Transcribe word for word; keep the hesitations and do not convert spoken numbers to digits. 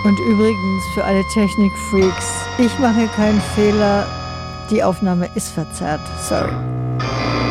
Und übrigens für alle Technikfreaks, ich mache keinen Fehler, die Aufnahme ist verzerrt. Sorry.